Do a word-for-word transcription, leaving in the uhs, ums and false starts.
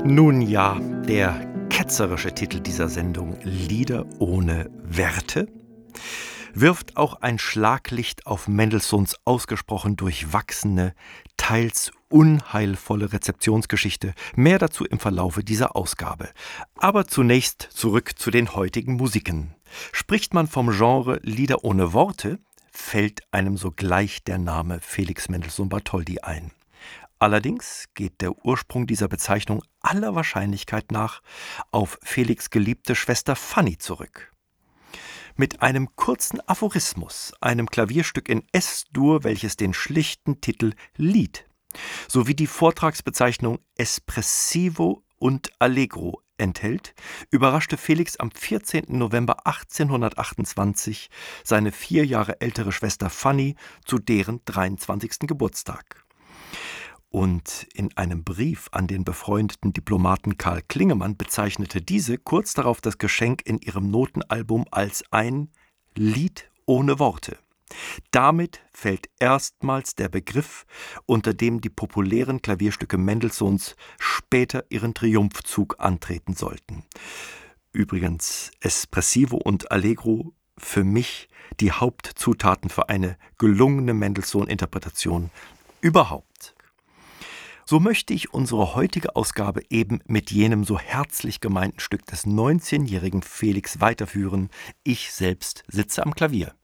Nun ja, der ketzerische Titel dieser Sendung »Lieder ohne Werte« wirft auch ein Schlaglicht auf Mendelssohns ausgesprochen durchwachsene, teils unheilvolle Rezeptionsgeschichte. Mehr dazu im Verlaufe dieser Ausgabe. Aber zunächst zurück zu den heutigen Musiken. Spricht man vom Genre Lieder ohne Worte, fällt einem sogleich der Name Felix Mendelssohn Bartholdy ein. Allerdings geht der Ursprung dieser Bezeichnung aller Wahrscheinlichkeit nach auf Felix' geliebte Schwester Fanny zurück. Mit einem kurzen Aphorismus, einem Klavierstück in Es-Dur, welches den schlichten Titel Lied sowie die Vortragsbezeichnung Espressivo und Allegro enthält, überraschte Felix am vierzehnten November achtzehnhundertachtundzwanzig seine vier Jahre ältere Schwester Fanny zu deren dreiundzwanzigsten Geburtstag. Und in einem Brief an den befreundeten Diplomaten Karl Klingemann bezeichnete diese kurz darauf das Geschenk in ihrem Notenalbum als ein Lied ohne Worte. Damit fällt erstmals der Begriff, unter dem die populären Klavierstücke Mendelssohns später ihren Triumphzug antreten sollten. Übrigens Espressivo und Allegro für mich die Hauptzutaten für eine gelungene Mendelssohn-Interpretation überhaupt. So möchte ich unsere heutige Ausgabe eben mit jenem so herzlich gemeinten Stück des neunzehnjährigen Felix weiterführen. Ich selbst sitze am Klavier.